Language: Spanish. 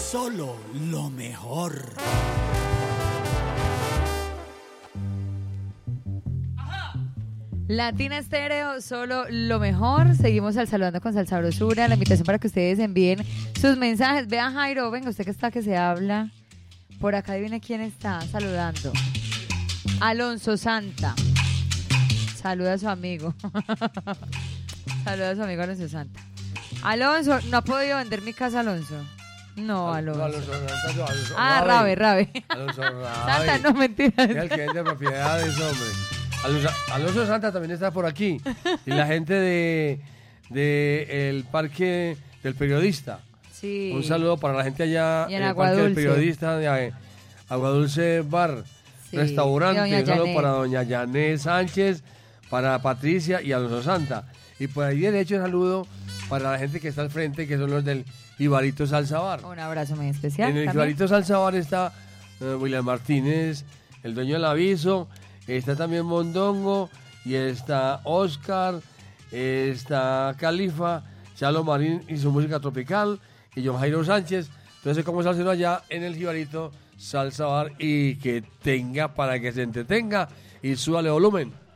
solo lo mejor. Latina Estéreo, solo lo mejor. Seguimos al Saludando con Salsabrosura. La invitación para que ustedes envíen sus mensajes. Vea, Jairo, venga, usted que está que se habla. Por acá viene quién está saludando. Alonso Santa. Saluda a su amigo. Saluda a su amigo Alonso Santa. Alonso, ¿no ha podido vender mi casa, Alonso? No, Alonso. Alonso, Rabe. Alonso Rabe. Santa, no, mentiras. Es el que vende propiedades, hombre. Alonso Santa también está por aquí. Y la gente de el Parque del Periodista. Sí. Un saludo para la gente allá en el Agua Parque del Dulce. Periodista de Agua Dulce Bar, Sí. Restaurante. Y doña Un saludo Yané. para doña Yané Sánchez, para Patricia y Alonso Santa. Y por ahí de hecho saludo para la gente que está al frente, que son los del Jibarito Salsa Bar. Un abrazo muy especial. En el también. Jibarito Salsa Bar está William Martínez, el dueño del aviso. Está también Mondongo, y está Oscar, está Califa, Chalo Marín y su música tropical, y yo Jairo Sánchez. Entonces, como salsero allá en el Jibarito Salsa Bar, y que tenga para que se entretenga y súbale volumen.